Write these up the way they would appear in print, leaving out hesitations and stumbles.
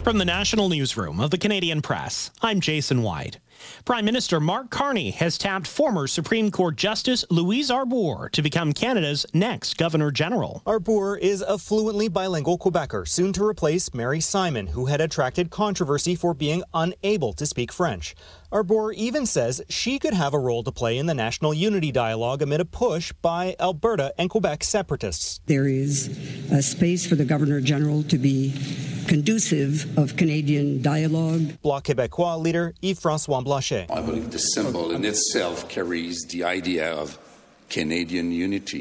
From the National Newsroom of the Canadian Press, I'm Jason White. Prime Minister Mark Carney has tapped former Supreme Court Justice Louise Arbour to become Canada's next Governor-General. Arbour is a fluently bilingual Quebecer, soon to replace Mary Simon, who had attracted controversy for being unable to speak French. Arbour even says she could have a role to play in the national unity dialogue amid a push by Alberta and Quebec separatists. There is a space for the Governor-General to be conducive of Canadian dialogue. Bloc Québécois leader Yves-François Blanchet. I believe the symbol in itself carries the idea of Canadian unity,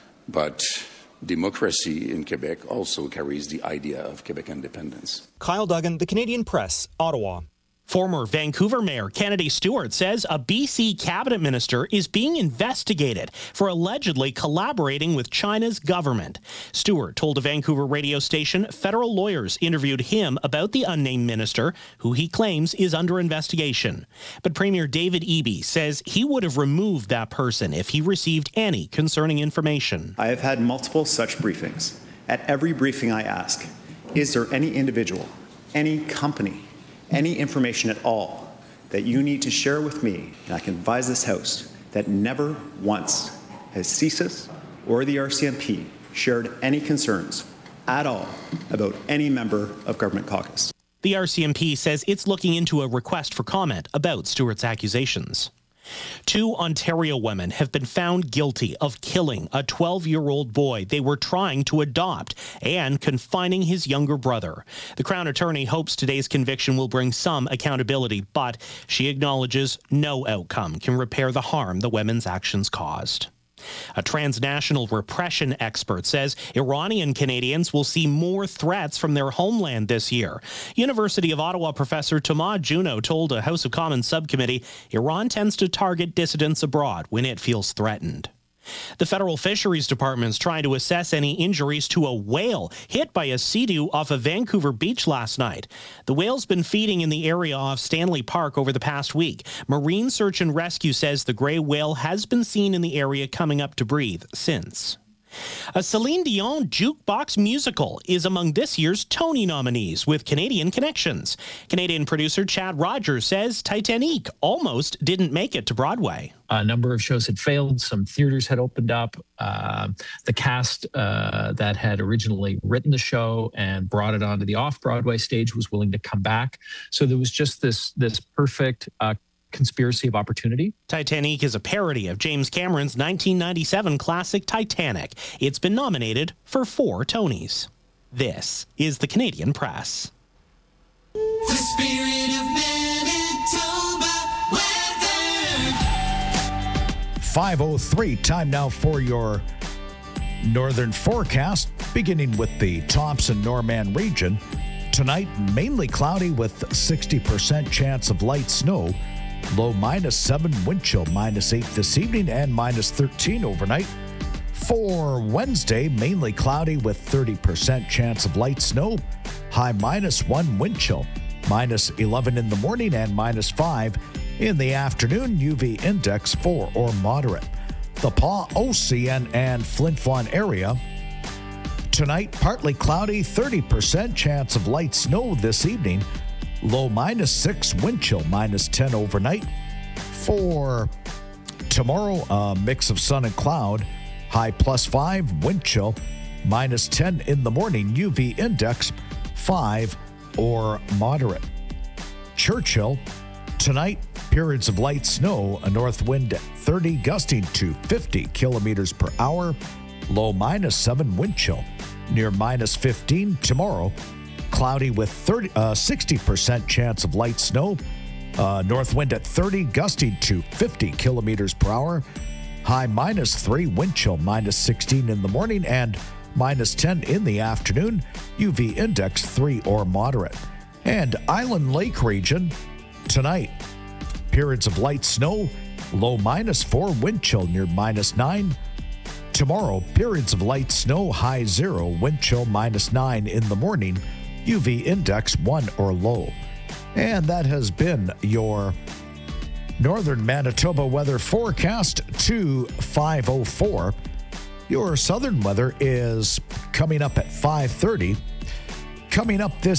but democracy in Quebec also carries the idea of Quebec independence. Kyle Duggan, The Canadian Press, Ottawa. Former Vancouver Mayor Kennedy Stewart says a BC cabinet minister is being investigated for allegedly collaborating with China's government. Stewart told a Vancouver radio station federal lawyers interviewed him about the unnamed minister, who he claims is under investigation. But Premier David Eby says he would have removed that person if he received any concerning information. I have had multiple such briefings. At every briefing I ask, is there any individual, any company, any information at all that you need to share with me, and I can advise this House that never once has CSIS or the RCMP shared any concerns at all about any member of Government Caucus. The RCMP says it's looking into a request for comment about Stewart's accusations. 2 Ontario women have been found guilty of killing a 12-year-old boy they were trying to adopt and confining his younger brother. The Crown Attorney hopes today's conviction will bring some accountability, but she acknowledges no outcome can repair the harm the women's actions caused. A transnational repression expert says Iranian Canadians will see more threats from their homeland this year. University of Ottawa professor Thomas Juneau told a House of Commons subcommittee Iran tends to target dissidents abroad when it feels threatened. The Federal Fisheries Department is trying to assess any injuries to a whale hit by a sea-doo off a Vancouver beach last night. The whale's been feeding in the area off Stanley Park over the past week. Marine Search and Rescue says the gray whale has been seen in the area coming up to breathe since. A Celine Dion jukebox musical is among this year's Tony nominees with Canadian connections. Canadian producer Chad Rogers says Titanic almost didn't make it to Broadway. A number of shows had failed. Some theaters had opened up. The cast that had originally written the show and brought it onto the off-Broadway stage was willing to come back. So there was just this perfect conspiracy of opportunity. Titanic is a parody of James Cameron's 1997 classic Titanic. It's been nominated for 4 Tonys. This is the Canadian Press. The spirit of Manitoba weather. 5:03, time now for your northern forecast, beginning with the Thompson-Norman region. Tonight, mainly cloudy with 60% chance of light snow. Low -7, wind chill -8 this evening and -13 overnight. For Wednesday, mainly cloudy with 30% chance of light snow. High -1, wind chill -11 in the morning and -5 in the afternoon. UV index 4 or moderate. The Pas-Océan and Flin Flon area. Tonight, partly cloudy, 30% chance of light snow this evening. Low -6, wind chill -10 overnight. For tomorrow, a mix of sun and cloud. High +5, wind chill -10 in the morning. UV index 5 or moderate. Churchill, tonight, periods of light snow, a north wind at 30, gusting to 50 kilometers per hour. Low -7, wind chill near -15 tomorrow. Cloudy with 60% chance of light snow. North wind at 30, gusting to 50 kilometers per hour. High -3, wind chill -16 in the morning and -10 in the afternoon. UV index 3 or moderate. And Island Lake region, tonight, periods of light snow. Low -4, wind chill near -9. Tomorrow, periods of light snow, high 0, wind chill -9 in the morning. UV index 1 or low. And that has been your northern Manitoba weather forecast to 5:04. Your southern weather is coming up at 5:30. Coming up this